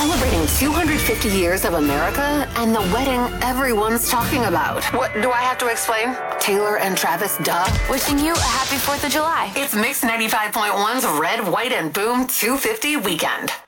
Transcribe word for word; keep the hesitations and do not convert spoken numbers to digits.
celebrating two hundred fifty years of America and the wedding everyone's talking about. What, do I have to explain? Taylor and Travis, duh. Wishing you a happy fourth of July. It's Mix ninety-five point one's Red, White, and Boom two fifty weekend.